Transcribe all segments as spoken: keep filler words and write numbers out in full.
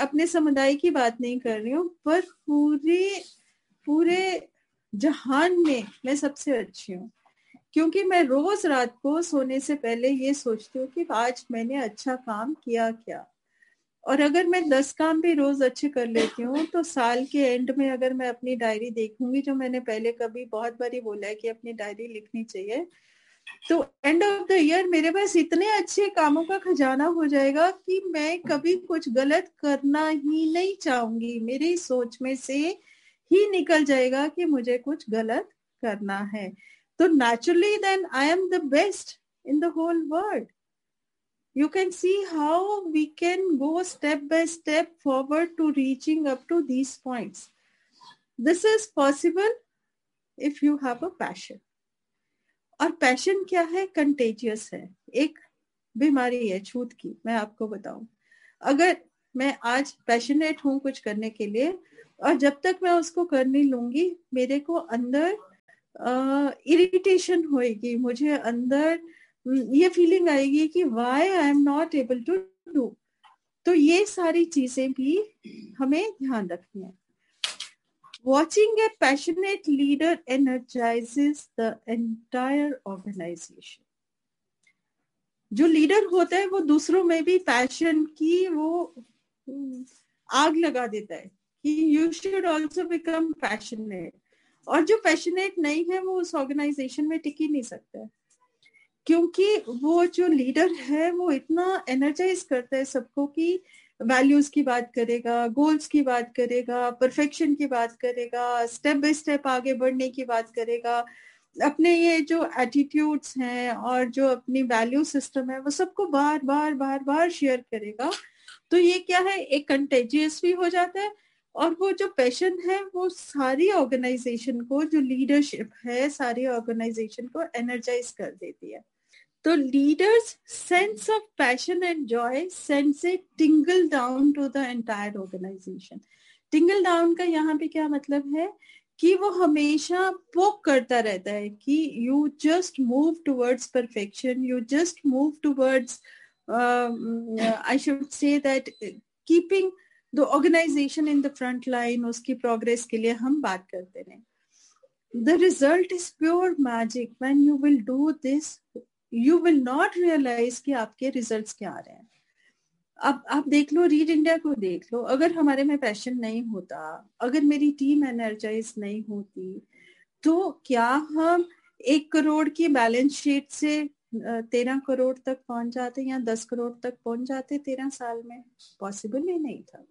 अपने समुदाय की बात नहीं कर रही हूँ, पर पूरे पूरे जहान में मैं सबसे अच्छी हूँ, क्योंकि मैं रोज रात को सोने से पहले ये सोचती हूँ कि आज मैंने अच्छा काम किया क्या। और अगर मैं दस काम भी रोज अच्छे कर लेती हूँ तो साल के एंड में अगर मैं अपनी डायरी देखूंगी, जो मैंने पहले कभी बहुत बारी बोला है कि अपनी डायरी लिखनी चाहिए, तो एंड ऑफ द ईयर मेरे पास इतने अच्छे कामों का खजाना हो जाएगा कि मैं कभी कुछ गलत करना ही नहीं चाहूंगी। मेरी सोच में से ही निकल जाएगा कि मुझे कुछ गलत करना है। तो naturally then I am the best in the whole world. You can see how we can go step by step forward to reaching up to these points. This is possible if you have a passion. और passion क्या है? Contagious है, एक बीमारी है छूत की। मैं आपको बताऊं, अगर मैं आज पैशनेट हूं कुछ करने के लिए, और जब तक मैं उसको कर नहीं लूंगी, मेरे को अंदर इरिटेशन uh, होएगी, मुझे अंदर ये फीलिंग आएगी कि why I am not able to do. तो ये सारी चीजें भी हमें ध्यान रखनी है। Watching a passionate leader energizes the entire organization. जो लीडर होता है वो दूसरों में भी पैशन की वो आग लगा देता है कि you should also become passionate. और जो पैशनेट नहीं है वो उस ऑर्गेनाइजेशन में टिक ही नहीं सकता है, क्योंकि वो जो लीडर है वो इतना एनर्जाइज करता है सबको कि वैल्यूज की बात करेगा, गोल्स की बात करेगा, परफेक्शन की बात करेगा, स्टेप बाय स्टेप आगे बढ़ने की बात करेगा, अपने ये जो एटीट्यूड्स हैं और जो अपनी वैल्यू सिस्टम है वो सबको बार बार बार बार शेयर करेगा। तो ये क्या है, एक कंटेजियस भी हो जाता है, और वो जो पैशन है वो सारी ऑर्गेनाइजेशन को, जो लीडरशिप है सारी ऑर्गेनाइजेशन को एनर्जाइज कर देती है। तो leaders sense of passion and Joy sense A टिंगल down to the entire organisation. टिंगल down का यहाँ पे क्या मतलब है कि वो हमेशा पोक करता रहता है कि you just move towards perfection, you just move towards I should say that keeping the organisation in the front line. उसकी प्रोग्रेस के लिए हम बात करते हैं। The result is pure magic. When you will do this you will not realize कि आपके results क्या आ रहे हैं। अब आप देख लो, रीड इंडिया को देख लो, अगर हमारे में पैशन नहीं होता, अगर मेरी टीम एनर्जाइज नहीं होती, तो क्या हम एक करोड़ की बैलेंस शीट से तेरह करोड़ तक पहुंच जाते या दस करोड़ तक पहुंच जाते तेरह साल में? पॉसिबल ही नहीं था,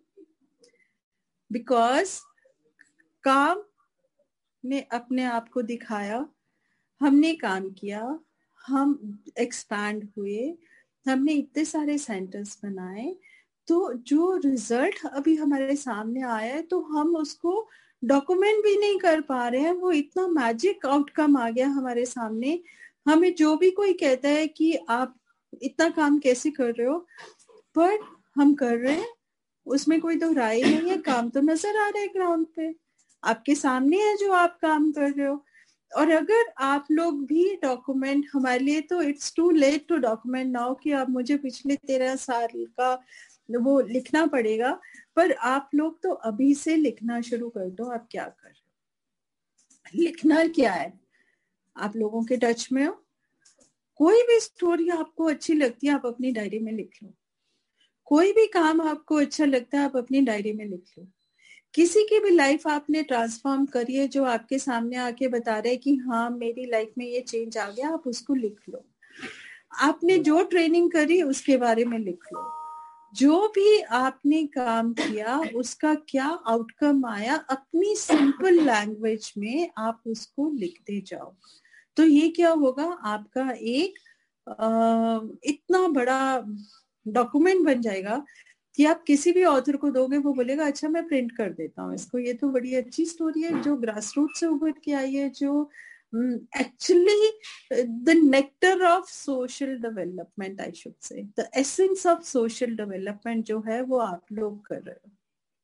बिकॉज काम ने अपने आप को दिखाया, हमने काम किया, हम एक्सपैंड हुए, हमने इतने सारे सेंटर्स बनाए, तो जो रिजल्ट अभी हमारे सामने आया है तो हम उसको डॉक्यूमेंट भी नहीं कर पा रहे हैं। वो इतना मैजिक आउटकम आ गया हमारे सामने। हमें जो भी कोई कहता है कि आप इतना काम कैसे कर रहे हो, पर हम कर रहे हैं, उसमें कोई तो राय नहीं है। काम तो नजर आ रहा है ग्राउंड पे, आपके सामने है जो आप काम कर रहे हो। और अगर आप लोग भी डॉक्यूमेंट, हमारे लिए तो it's to late to document now कि आप मुझे पिछले तेरह साल का वो लिखना पड़ेगा, पर आप लोग तो अभी से लिखना शुरू कर दो। आप क्या कर रहे हो, लिखना क्या है, आप लोगों के टच में हो। कोई भी स्टोरी आपको अच्छी लगती है आप अपनी डायरी में लिख लो, कोई भी काम आपको अच्छा लगता है आप अपनी डायरी में लिख लो। किसी की भी लाइफ आपने ट्रांसफॉर्म करी है जो आपके सामने आके बता रहे कि हाँ मेरी लाइफ में ये चेंज आ गया, आप उसको लिख लो। आपने जो ट्रेनिंग करी उसके बारे में लिख लो। जो भी आपने काम किया उसका क्या आउटकम आया, अपनी सिंपल लैंग्वेज में आप उसको लिखते जाओ। तो ये क्या होगा, आपका एक आ, इतना बड़ा डॉक्यूमेंट बन जाएगा कि आप किसी भी ऑथर को दोगे वो बोलेगा अच्छा मैं प्रिंट कर देता हूँ इसको, ये तो बड़ी अच्छी स्टोरी है जो ग्रास रूट से उभर के आई है, जो actually the nectar of social development, I should say the essence of social development जो है वो आप लोग कर रहे हो।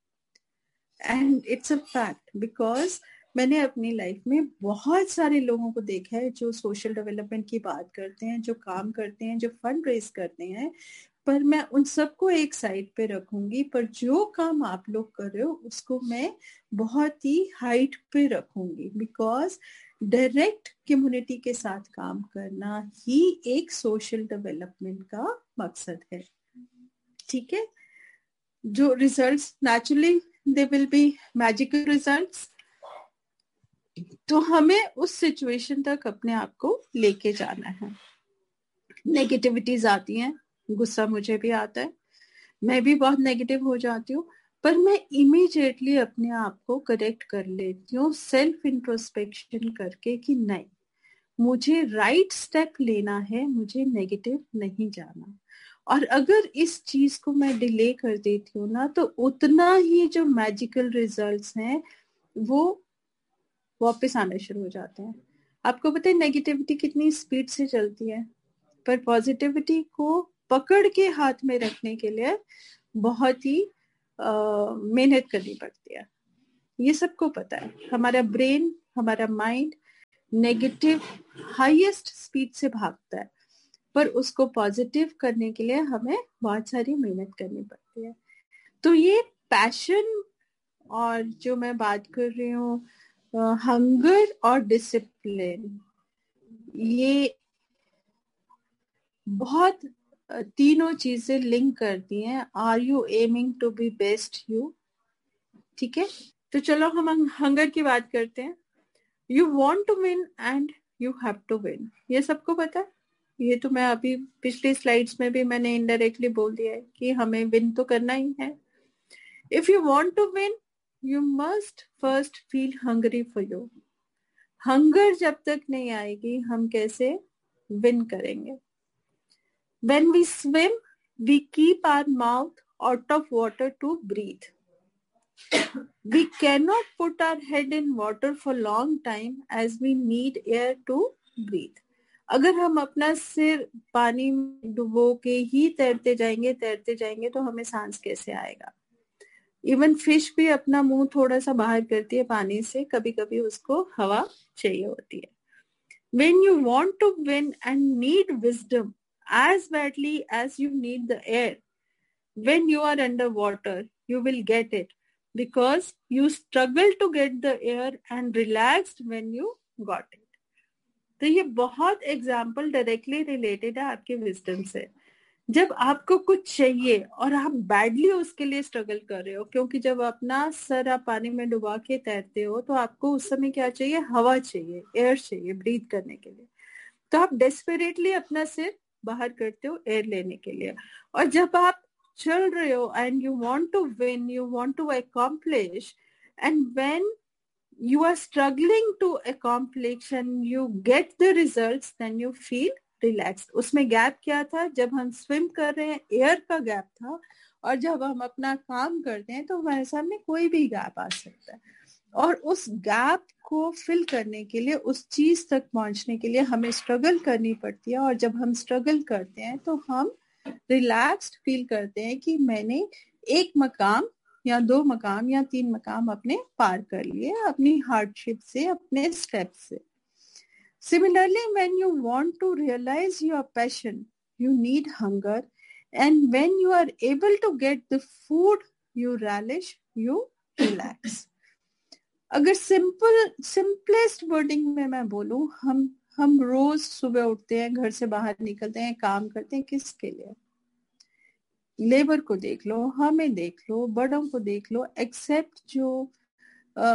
And it's a fact, because मैंने अपनी लाइफ में बहुत सारे लोगों को देखा है जो सोशल डेवलपमेंट की बात करते हैं, जो काम करते हैं, जो फंड रेज करते हैं, पर मैं उन सबको एक साइड पे रखूंगी, पर जो काम आप लोग कर रहे हो उसको मैं बहुत ही हाइट पे रखूंगी, बिकॉज डायरेक्ट कम्युनिटी के साथ काम करना ही एक सोशल डेवलपमेंट का मकसद है। ठीक है, जो results naturally they will be magical results, तो हमें उस सिचुएशन तक अपने आप को लेके जाना है। नेगेटिविटीज आती हैं, गुस्सा मुझे भी आता है, मैं भी बहुत नेगेटिव हो जाती हूँ, पर मैं इमीडिएटली अपने आप को करेक्ट कर लेती हूँ सेल्फ इंट्रोस्पेक्शन करके कि नहीं, मुझे राइट स्टेप लेना है, मुझे नेगेटिव नहीं जाना। और अगर इस चीज को मैं डिले कर देती हूँ ना, तो उतना ही जो मैजिकल रिजल्ट्स हैं वो वापस आना शुरू हो जाते हैं। आपको पता है नेगेटिविटी कितनी स्पीड से चलती है, पर पॉजिटिविटी को पकड़ के हाथ में रखने के लिए बहुत ही मेहनत करनी पड़ती है। ये सबको पता है, हमारा ब्रेन, हमारा माइंड नेगेटिव हाईएस्ट स्पीड से भागता है, पर उसको पॉजिटिव करने के लिए हमें बहुत सारी मेहनत करनी पड़ती है। तो ये पैशन और जो मैं बात कर रही हूँ हंगर और डिसिप्लिन, ये बहुत तीनों चीजें लिंक करती हैं। Are you aiming to be best you? ठीक है, तो चलो हम हंगर की बात करते हैं। You want to win and you have to win, ये सबको पता है। ये तो मैं अभी पिछली स्लाइड्स में भी मैंने इनडायरेक्टली बोल दिया है कि हमें विन तो करना ही है। If you want to win you must first feel hungry for you. Hunger जब तक नहीं आएगी हम कैसे विन करेंगे? When we swim, we keep our mouth out of water to breathe. We cannot put our head in water for long time as we need air to breathe. अगर हम अपना सिर पानी में डुबो के ही तैरते जाएंगे तैरते जाएंगे तो हमें सांस कैसे आएगा? इवन फिश भी अपना मुंह थोड़ा सा बाहर करती है पानी से, कभी कभी उसको हवा चाहिए होती है। When you want to win and need wisdom as badly as you need the air, when you are underwater, you will get it because you struggle to get the air and relaxed when you got it. तो ये बहुत example directly related है आपके wisdom से। जब आपको कुछ चाहिए और आप बैडली उसके लिए स्ट्रगल कर रहे हो, क्योंकि जब अपना सर आप पानी में डुबा के तैरते हो तो आपको उस समय क्या चाहिए? हवा चाहिए, एयर चाहिए ब्रीथ करने के लिए। तो आप डेस्परेटली अपना सिर बाहर करते हो एयर लेने के लिए। और जब आप चल रहे हो and you want to win, you want to accomplish, and when you are struggling to accomplish and you get the results, then you feel relaxed. उसमें गैप क्या था? जब हम स्विम कर रहे हैं एयर का गैप था, और जब हम अपना काम करते हैं तो हमारे सामने कोई भी गैप आ सकता है, और उस गैप को फिल करने के लिए, उस चीज तक पहुंचने के लिए हमें स्ट्रगल करनी पड़ती है। और जब हम स्ट्रगल करते हैं तो हम रिलैक्स्ड फील करते हैं कि मैंने एक मकाम या दो मकाम या तीन मकाम अपने पार कर लिए अपनी हार्डशिप से, अपने स्टेप से। Similarly, when you want to realize your passion, you need hunger, and when you are able to get the food you relish, you relax. अगर सिंपल सिंपलेस्ट वर्डिंग में मैं बोलूं, हम हम रोज सुबह उठते हैं, घर से बाहर निकलते हैं, काम करते हैं, किसके लिए? लेबर को देख लो, हमें देख लो, बड़ों को देख लो, एक्सेप्ट जो आ,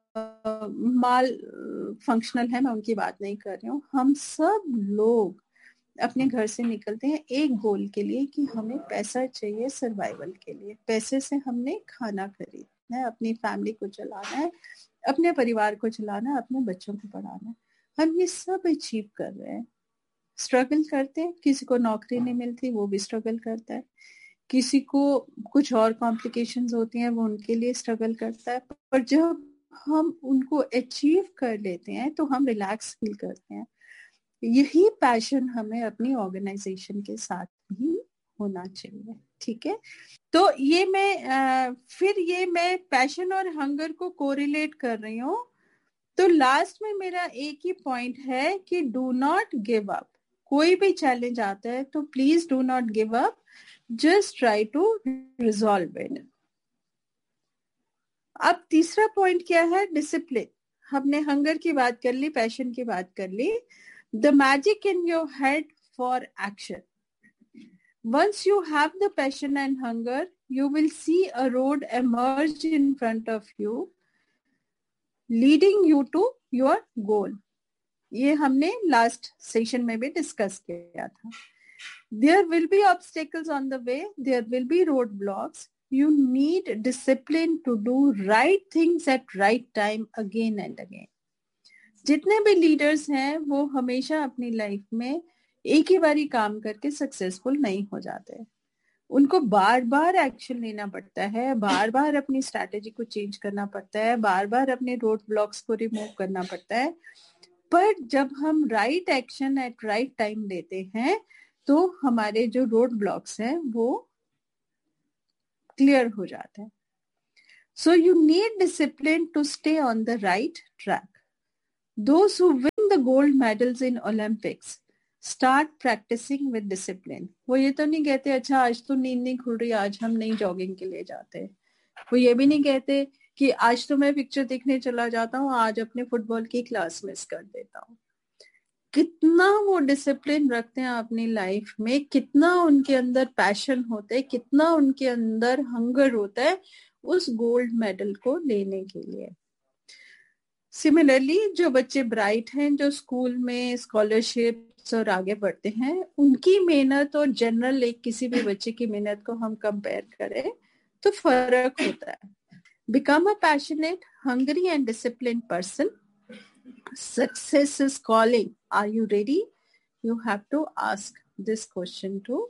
माल फंक्शनल है, मैं उनकी बात नहीं कर रही हूँ। हम सब लोग अपने घर से निकलते हैं एक गोल के लिए कि हमें पैसा चाहिए सर्वाइवल के लिए। पैसे से हमने खाना खरीदना है, अपनी फैमिली को चलाना है, अपने परिवार को चलाना है, अपने बच्चों को पढ़ाना है। हम ये सब अचीव कर रहे हैं, स्ट्रगल करते हैं। किसी को नौकरी नहीं मिलती, वो भी स्ट्रगल करता है। किसी को कुछ और कॉम्प्लिकेशंस होती हैं, वो उनके लिए स्ट्रगल करता है। पर जब हम उनको अचीव कर लेते हैं तो हम रिलैक्स फील करते हैं। यही पैशन हमें अपनी ऑर्गेनाइजेशन के साथ भी होना चाहिए। ठीक है, तो ये मैं आ, फिर ये मैं पैशन और हंगर को कोरिलेट कर रही हूँ। तो लास्ट में मेरा एक ही पॉइंट है कि डू नॉट गिव अप। कोई भी चैलेंज आता है तो please do not give up, just try to resolve it. अब तीसरा पॉइंट क्या है? डिसिप्लिन. हमने हंगर की बात कर ली, पैशन की बात कर ली. The magic in your head for action. Once you have the passion and hunger, you will see a road emerge in front of you, leading you to your goal. ये हमने last session में भी discuss किया था. There will be obstacles on the way. There will be roadblocks. You need discipline to do right things at right time again and again. जितने भी leaders हैं वो हमेशा अपनी लाइफ में एक ही बारी काम करके सक्सेसफुल नहीं हो जाते. उनको बार बार एक्शन लेना पड़ता है, बार बार अपनी स्ट्रैटेजी को चेंज करना पड़ता है, बार बार अपने रोड ब्लॉक्स को रिमूव करना पड़ता है. पर जब हम right action at right time लेते हैं तो हमारे जो रोड ब्लॉक्स हैं वो क्लियर हो जाते हैं. So you need discipline to stay on the right track. Those who win the gold medals in Olympics start practicing with discipline. वो ये तो नहीं कहते अच्छा आज तो नींद नहीं खुल रही, आज हम नहीं जॉगिंग के लिए जाते. वो ये भी नहीं कहते कि आज तो मैं पिक्चर देखने चला जाता हूँ, आज अपने फुटबॉल की क्लास मिस कर देता हूँ. कितना वो डिसिप्लिन रखते हैं अपनी लाइफ में, कितना उनके अंदर पैशन होता है, कितना उनके अंदर हंगर होता है उस गोल्ड मेडल को लेने के लिए. सिमिलरली जो बच्चे ब्राइट हैं, जो स्कूल में स्कॉलरशिप्स और आगे बढ़ते हैं, उनकी मेहनत और जनरल एक किसी भी बच्चे की मेहनत को हम कंपेयर करें तो फर्क होता है. Become a passionate, hungry and discipline person. Success is calling. Are you ready? You have to ask this question to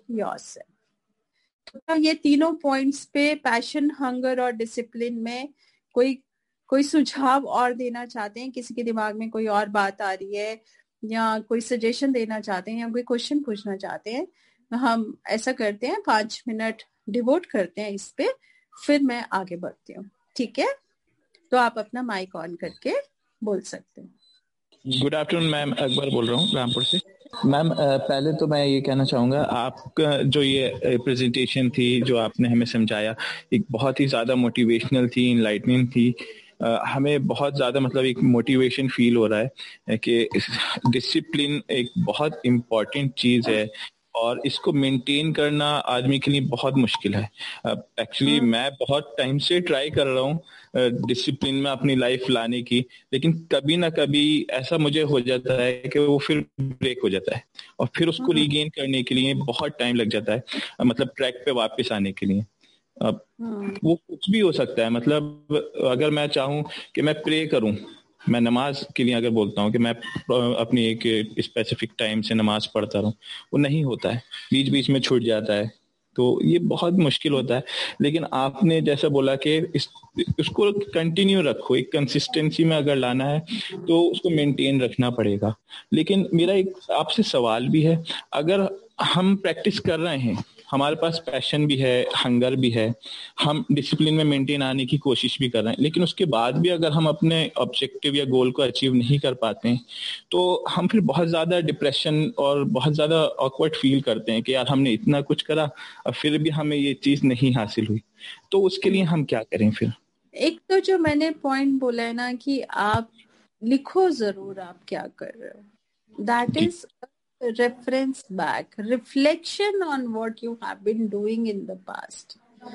yourself. तो ये तीनों पॉइंट्स पे पैशन, हंगर और डिसिप्लिन में कोई कोई सुझाव और देना चाहते हैं? किसी के दिमाग में कोई और बात आ रही है या कोई सजेशन देना चाहते हैं या कोई क्वेश्चन पूछना चाहते हैं? हम ऐसा करते हैं, पांच मिनट डिवोट करते हैं इस पे, फिर मैं आगे बढ़ती हूँ. ठीक है, तो आप अपना माइक ऑन करके बोल सकते हैं. गुड आफ्टरनून मैम, अकबर बोल रहा हूँ रामपुर से. मैम पहले तो मैं ये कहना चाहूँगा, आपका जो ये प्रेजेंटेशन थी जो आपने हमें समझाया, एक बहुत ही ज़्यादा मोटिवेशनल थी, इनलाइटनिंग थी. Uh, हमें बहुत ज़्यादा मतलब एक मोटिवेशन फील हो रहा है कि डिसिप्लिन एक बहुत इम्पॉर्टेंट चीज़ है और इसको मेंटेन करना आदमी के लिए बहुत मुश्किल है. एक्चुअली uh, मैं बहुत टाइम से ट्राई कर रहा हूँ डिसिप्लिन uh, में अपनी लाइफ लाने की, लेकिन कभी ना कभी ऐसा मुझे हो जाता है कि वो फिर ब्रेक हो जाता है और फिर उसको रीगेन करने के लिए बहुत टाइम लग जाता है, मतलब ट्रैक पे वापस आने के लिए. अब वो कुछ भी हो सकता है, मतलब अगर मैं चाहूँ कि मैं प्रे करूँ, मैं नमाज के लिए अगर बोलता हूँ कि मैं अपनी एक स्पेसिफिक टाइम से नमाज पढ़ता रहूँ, वो नहीं होता है, बीच बीच में छूट जाता है, तो ये बहुत मुश्किल होता है. लेकिन आपने जैसा बोला कि इस, उसको कंटिन्यू रखो, एक कंसिस्टेंसी में अगर लाना है तो उसको मेंटेन रखना पड़ेगा. लेकिन मेरा एक आपसे सवाल भी है, अगर हम प्रैक्टिस कर रहे हैं, हमारे पास पैशन भी है, हंगर भी है, हम डिसिप्लिन में मेंटेन आने की कोशिश भी कर रहे हैं, लेकिन उसके बाद भी अगर हम अपने ऑब्जेक्टिव या गोल को अचीव नहीं कर पाते हैं तो हम फिर बहुत ज़्यादा डिप्रेशन और बहुत ज़्यादा ऑकवर्ड फील करते हैं कि यार हमने इतना कुछ करा और फिर भी हमें ये चीज़ नहीं हासिल हुई. तो उसके लिए हम क्या करें फिर? एक तो जो मैंने पॉइंट बोला है ना कि आप लिखो जरूर आप क्या कर रहे हो. That is reference back, reflection on what you have been doing in the past.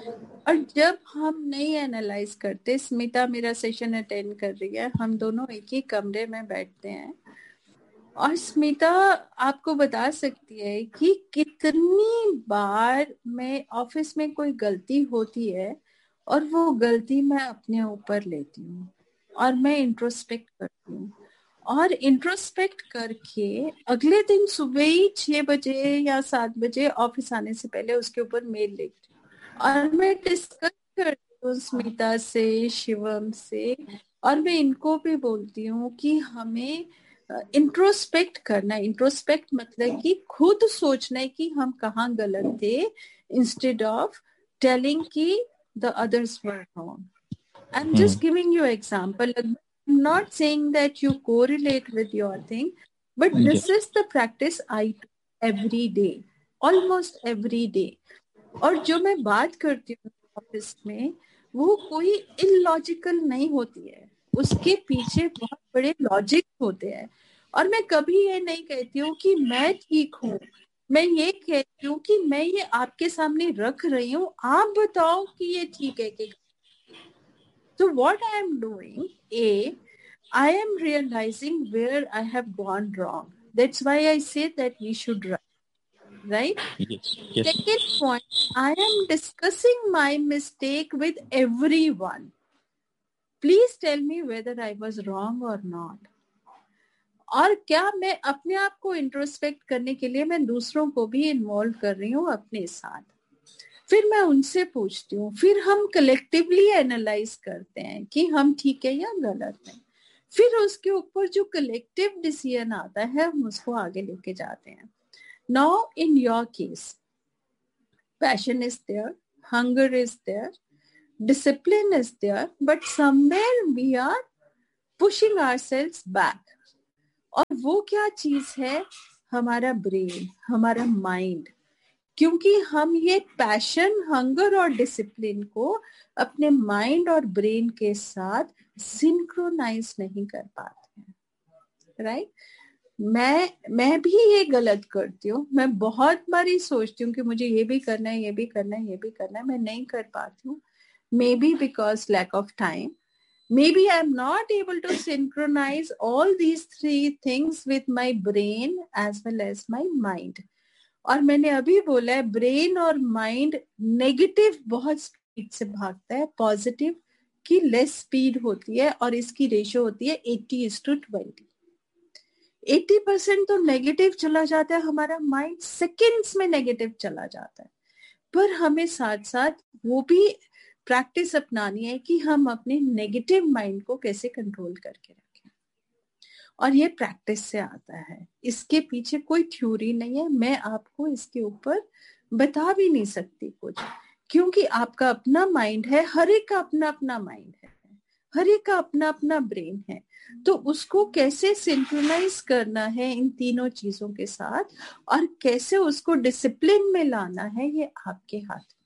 और जब हम नहीं एनालाइज करते, स्मिता मेरा सेशन अटेंड कर रही है, हम दोनों एक ही कमरे में बैठते हैं और स्मिता आपको बता सकती है कि कितनी बार मैं ऑफिस में कोई गलती होती है और वो गलती मैं अपने ऊपर लेती हूँ और मैं इंट्रोस्पेक्ट करती हूँ और इंट्रोस्पेक्ट करके अगले दिन सुबह ही छह बजे या सात बजे ऑफिस आने से पहले उसके ऊपर मेल लिखती हूँ और मैं डिस्कस करती हूँ स्मिता से, शिवम से, और मैं इनको भी बोलती हूँ कि हमें इंट्रोस्पेक्ट करना. इंट्रोस्पेक्ट मतलब कि खुद सोचना है कि हम कहाँ गलत थे, इंस्टेड ऑफ टेलिंग कि the others were wrong. I am just giving you example. I'm not saying that you correlate with your thing, but this is the practice I do every day, almost every day. और जो मैं बात करती हूँ office में वो कोई illogical नहीं होती है, उसके पीछे बहुत बड़े लॉजिक होते हैं। और मैं कभी ये नहीं कहती हूँ कि मैं ठीक हूँ, मैं ये कहती हूँ कि मैं ये आपके सामने रख रही हूँ, आप बताओ कि ये ठीक है कि। So what I am doing, A, I am realizing where I have gone wrong. That's why I say that we should write, right? Yes, yes. Second point, I am discussing my mistake with everyone. Please tell me whether I was wrong or not. और क्या मैं अपने आप को introspect करने के लिए मैं दूसरों को भी इन्वॉल्व कर रही हूँ अपने साथ। फिर मैं उनसे पूछती हूँ, फिर हम कलेक्टिवली एनालाइज करते हैं कि हम ठीक है या गलत है। फिर उसके ऊपर जो कलेक्टिव डिसीजन आता है हम उसको आगे लेके जाते हैं। Now in your case, passion is there, hunger is there, discipline is there, but somewhere we are pushing ourselves back. और वो क्या चीज है? हमारा ब्रेन, हमारा माइंड। क्योंकि हम ये पैशन, हंगर और डिसिप्लिन को अपने माइंड और ब्रेन के साथ सिंक्रोनाइज नहीं कर पाते हैं, राइट? मैं मैं भी ये गलत करती हूँ। मैं बहुत बारी सोचती हूँ कि मुझे ये भी करना है, ये भी करना है, ये भी करना है, मैं नहीं कर पाती हूँ। Maybe because lack of time. Maybe I'm not able to synchronize all these three things with my brain as well as my mind. और मैंने अभी बोला है ब्रेन और माइंड नेगेटिव बहुत स्पीड से भागता है, पॉजिटिव की लेस स्पीड होती है और इसकी रेशियो होती है eighty is to twenty. Eighty percent तो नेगेटिव चला जाता है हमारा माइंड, सेकेंड्स में नेगेटिव चला जाता है। पर हमें साथ साथ वो भी प्रैक्टिस अपनानी है कि हम अपने नेगेटिव माइंड को कैसे कंट्रोल करके रखें। और ये प्रैक्टिस से आता है, इसके पीछे कोई थ्योरी नहीं है। मैं आपको इसके ऊपर बता भी नहीं सकती कुछ, क्योंकि आपका अपना माइंड है, हर एक का अपना अपना माइंड है, हर एक का अपना अपना ब्रेन है। तो उसको कैसे सिंक्रोनाइज करना है इन तीनों चीजों के साथ और कैसे उसको डिसिप्लिन में लाना है, ये आपके हाथ में।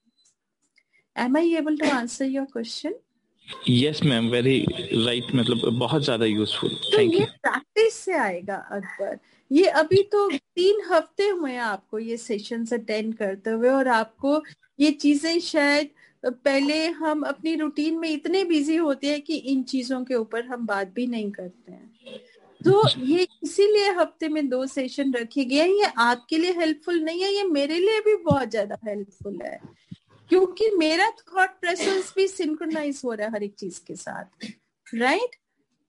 Am I able to answer your question? Yes, ma'am. Very right. मतलब बहुत ज़्यादा यूजफुल। तो थैंक ये यू। प्रैक्टिस से आएगा अकबर। ये अभी तो तीन हफ्ते हुए हैं आपको ये सेशंस अटेंड करते हुए, और आपको ये चीजें शायद पहले हम अपनी रूटीन में इतने बिजी होते हैं कि इन चीजों के ऊपर हम बात भी नहीं करते हैं। तो ये इसीलिए हफ्ते में दो सेशन रखे गए हैं। ये आपके लिए हेल्पफुल नहीं है, ये मेरे लिए भी बहुत ज्यादा हेल्पफुल है, क्योंकि मेरा थॉट प्रोसेस भी सिंक्रोनाइज हो रहा है हर एक चीज के साथ, राइट?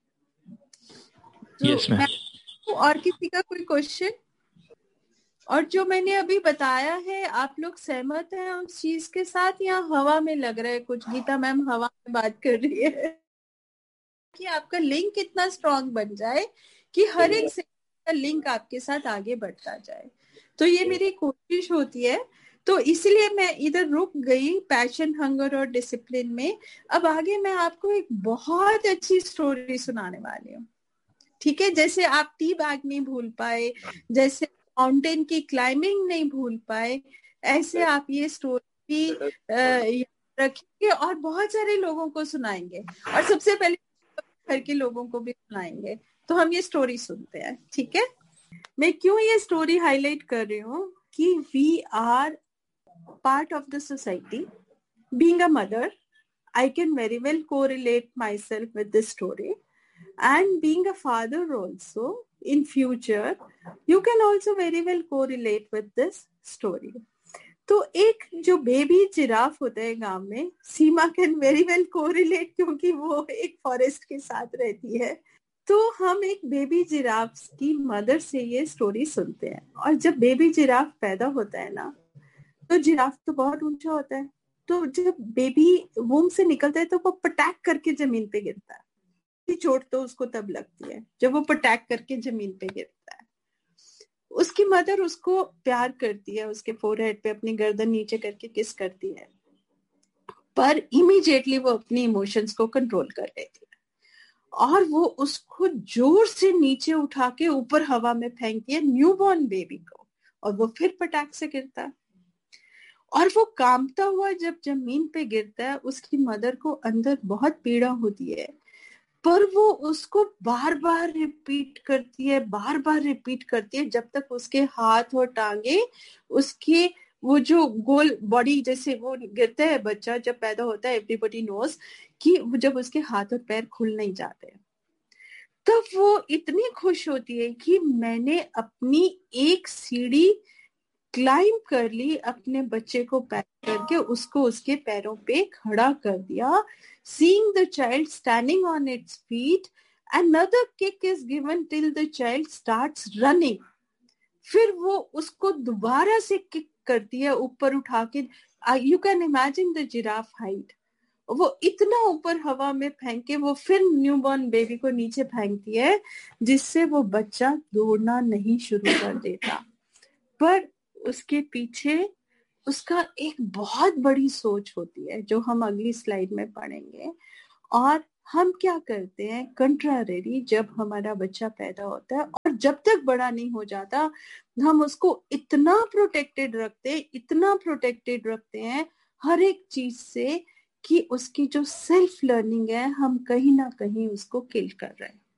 Yes ma'am. और किसी का कोई क्वेश्चन? और जो मैंने अभी बताया है आप लोग सहमत हैं उस चीज के साथ, या हवा में लग रहा है कुछ? गीता मैम हवा में बात कर रही है कि आपका लिंक इतना स्ट्रांग बन जाए कि हर एक से का लिंक आपके साथ आगे बढ़ता जाए। तो ये मेरी कोशिश होती है, तो इसलिए मैं इधर रुक गई पैशन, हंगर और डिसिप्लिन में। अब आगे मैं आपको एक बहुत अच्छी स्टोरी सुनाने वाली हूँ, ठीक है? जैसे आप टी बैग नहीं भूल पाए, जैसे माउंटेन की क्लाइंबिंग नहीं भूल पाए, ऐसे आप ये स्टोरी रखेंगे और बहुत सारे लोगों को सुनाएंगे, और सबसे पहले घर के लोगों को भी सुनाएंगे। तो हम ये स्टोरी सुनते हैं, ठीक है? मैं क्यों ये स्टोरी हाईलाइट कर रही हूँ कि we are part of the society. Being a mother, I can very well correlate myself with this story, and being a father also in future, you can also very well correlate with this story. तो एक जो baby giraffe होता है गांव में, सीमा can very well correlate क्योंकि वो एक फॉरेस्ट के साथ रहती है। तो हम एक बेबी जिराफ की मदर से ये स्टोरी सुनते हैं, और जब बेबी जिराफ पैदा होता है ना, तो जिराफ तो बहुत ऊंचा होता है, तो जब बेबी वूम से निकलता है तो वो पटैक करके जमीन पे गिरता है। चोट तो उसको तब लगती है जब वो पटैक करके जमीन पे गिरता है। उसकी मदर उसको प्यार करती है, उसके फोरहेड पे अपनी गर्दन नीचे करके किस करती है, पर इमीडिएटली वो अपनी इमोशंस को कंट्रोल कर लेती है और वो उसको जोर से नीचे उठा के ऊपर हवा में फेंकती है न्यूबॉर्न बेबी को, और वो फिर पटाख से गिरता है। और वो कांपता हुआ जब जमीन पे गिरता है, उसकी मदर को अंदर बहुत पीड़ा होती है, पर वो उसको बार बार रिपीट करती है, बार बार रिपीट करती है, जब तक उसके हाथ और टांगे, उसके वो जो गोल बॉडी, जैसे वो गिरता है बच्चा जब पैदा होता है, एवरीबॉडी नोज कि जब उसके हाथ और पैर खुल नहीं जाते, तब वो इतनी खुश होती है कि मैंने अपनी एक सीढ़ी क्लाइंब कर ली, अपने बच्चे को पैक करके उसको उसके पैरों पे खड़ा कर दिया. Seeing the child standing on its feet, another kick is given till the child starts running. फिर वो उसको दोबारा से किक करती है ऊपर उठा के. You can imagine the giraffe height. वो इतना ऊपर हवा में फेंक के वो फिर न्यूबॉर्न बेबी को नीचे फेंकती है, जिससे वो बच्चा दौड़ना नहीं शुरू कर देता. पर उसके पीछे उसका एक बहुत बड़ी सोच होती है, जो हम अगली स्लाइड में पढ़ेंगे. और हम क्या करते हैं कंट्रारी, जब हमारा बच्चा पैदा होता है और जब तक बड़ा नहीं हो जाता, हम उसको इतना प्रोटेक्टेड रखते हैं, इतना प्रोटेक्टेड रखते हैं हर एक चीज से, कि उसकी जो सेल्फ लर्निंग है हम कहीं ना कहीं उसको किल कर रहे हैं.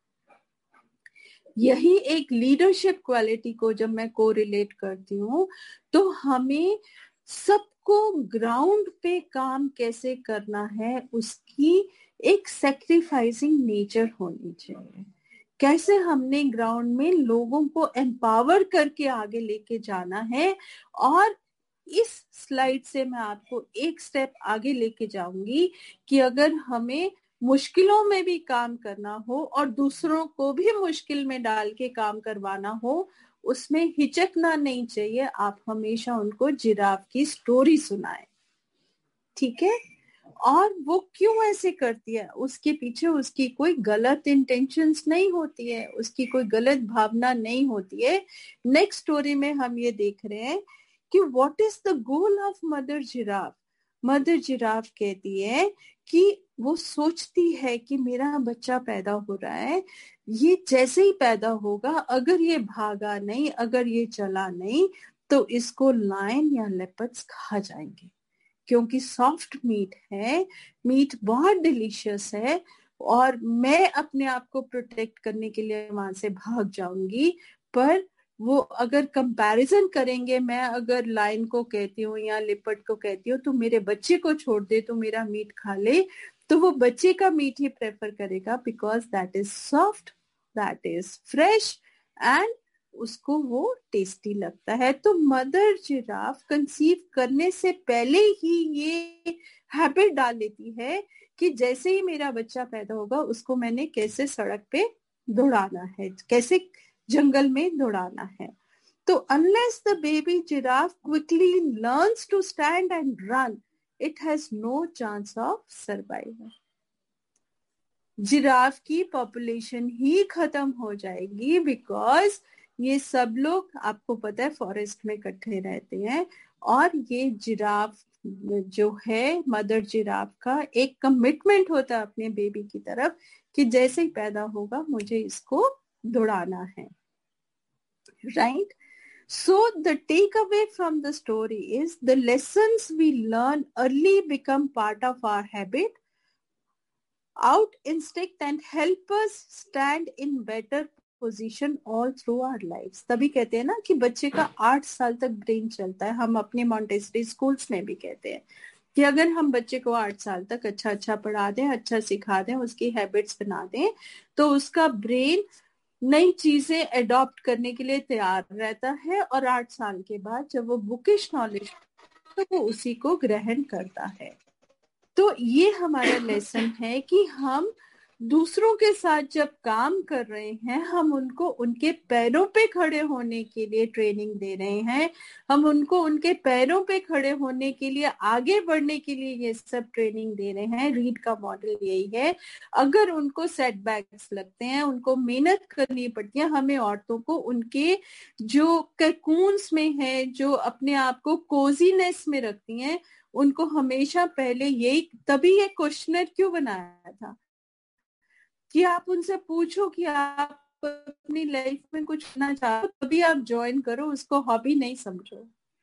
यही एक लीडरशिप क्वालिटी को जब मैं को रिलेट करती हूँ, तो हमें सबको ग्राउंड पे काम कैसे करना है उसकी एक सैक्रिफाइसिंग नेचर होनी चाहिए. कैसे हमने ग्राउंड में लोगों को एम्पावर करके आगे लेके जाना है. और इस स्लाइड से मैं आपको एक स्टेप आगे लेके जाऊंगी कि अगर हमें मुश्किलों में भी काम करना हो और दूसरों को भी मुश्किल में डाल के काम करवाना हो, उसमें हिचकना नहीं चाहिए. आप हमेशा उनको जिराफ की स्टोरी सुनाएं, ठीक है. और वो क्यों ऐसे करती है, उसके पीछे उसकी कोई गलत इंटेंशंस नहीं होती है, उसकी कोई गलत भावना नहीं होती है. नेक्स्ट स्टोरी में हम ये देख रहे हैं कि what is the goal of mother giraffe. Mother giraffe कहती है कि वो सोचती है कि मेरा बच्चा पैदा हो रहा है, ये जैसे ही पैदा होगा, अगर ये भागा नहीं, अगर ये चला नहीं, तो इसको लायन या लेपर्ड्स खा जाएंगे, क्योंकि सॉफ्ट मीट है, मीट बहुत डिलीशियस है, और मैं अपने आप को प्रोटेक्ट करने के लिए वहां से भाग जाऊंगी. पर वो अगर कंपैरिजन करेंगे, मैं अगर लायन को कहती हूँ या लेपर्ड को कहती हूँ तो मेरे बच्चे को छोड़ दे, तो मेरा मीट खा ले, तो वो बच्चे का मीट ही प्रेफर करेगा, because that is soft, that is fresh, and उसको वो टेस्टी लगता है. तो मदर जिराफ कंसीव करने से पहले ही ये हैबिट डाल लेती है कि जैसे ही मेरा बच्चा पैदा होगा, उसको मैंने कैसे सड़क पे दौड़ाना है, कैसे जंगल में दौड़ाना है. तो unless the baby giraffe quickly learns to stand and run, it has no chance of survival. Giraffe की पॉपुलेशन ही खत्म हो जाएगी, बिकॉज ये सब लोग, आपको पता है, फॉरेस्ट में इकट्ठे रहते हैं. और ये जिराफ जो है, मदर जिराफ का एक कमिटमेंट होता है अपने बेबी की तरफ कि जैसे ही पैदा होगा मुझे इसको दौड़ाना है, right. So the takeaway from the story is the lessons we learn early become part of our habit, out instinct, and help us stand in better position all through our lives. तभी कहते हैं ना कि बच्चे का आठ साल तक ब्रेन चलता है. हम अपने मॉन्टेसरी स्कूल्स में भी कहते हैं कि अगर हम बच्चे को आठ साल तक अच्छा अच्छा पढ़ा दें, अच्छा सिखा दें, उसकी हैबिट्स बना दें, तो उसका ब्रेन नई चीजें अडॉप्ट करने के लिए तैयार रहता है. और आठ साल के बाद जब वो बुकिश नॉलेज, तो वो उसी को ग्रहण करता है. तो ये हमारा लेसन है कि हम दूसरों के साथ जब काम कर रहे हैं, हम उनको उनके पैरों पे खड़े होने के लिए ट्रेनिंग दे रहे हैं, हम उनको उनके पैरों पे खड़े होने के लिए, आगे बढ़ने के लिए ये सब ट्रेनिंग दे रहे हैं. रीड का मॉडल यही है. अगर उनको सेटबैक्स लगते हैं, उनको मेहनत करनी पड़ती है, हमें औरतों को उनके जो कैकून्स में है, जो अपने आप को कोजीनेस में रखती हैं, उनको हमेशा पहले यही, तभी ये क्वेश्चनर क्यों बनाया था कि आप उनसे पूछो कि आप अपनी लाइफ में कुछ करना चाहो, तभी आप ज्वाइन करो, उसको हॉबी नहीं समझो.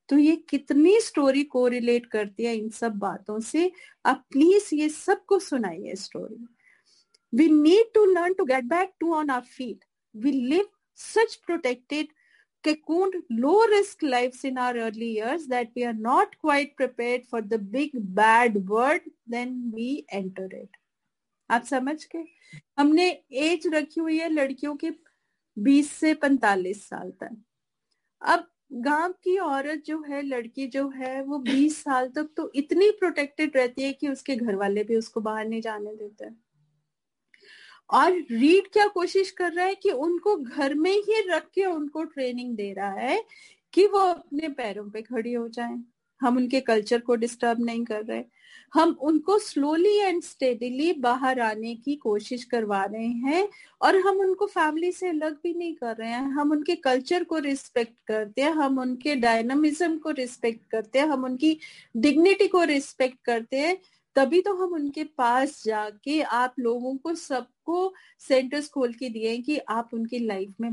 तो ये कितनी स्टोरी कोरिलेट करती है इन सब बातों से। आप प्लीज ये सबको सुनाइए story. We need to learn to get back to on our feet. We live such protected, cocooned, low-risk lives in our early years that we are not quite prepared for the big bad world when we enter it. आप समझ गए? हमने as रखी हुई है लड़कियों की बीस से पैंतालीस साल तक। अब गांव की औरत जो है, लड़की जो है, वो बीस साल तक तो इतनी प्रोटेक्टेड रहती है कि उसके घर वाले भी उसको बाहर नहीं जाने देते। और रीड क्या कोशिश कर रहा है कि उनको घर में ही रख के उनको ट्रेनिंग दे रहा है कि वो अपने पैरों पे खड़ी हो जाएं। हम उनके कल्चर को डिस्टर्ब नहीं कर रहे, हम उनको स्लोली एंड स्टेडीली बाहर आने की कोशिश करवा रहे हैं, और हम उनको फैमिली से अलग भी नहीं कर रहे हैं। हम उनके कल्चर को रिस्पेक्ट करते हैं, हम उनके डायनामिज्म को रिस्पेक्ट करते हैं, हम उनकी डिग्निटी को रिस्पेक्ट करते हैं। तभी तो हम उनके पास जाके आप लोगों को सबको सेंटर्स खोल के दिए कि आप उनकी लाइफ में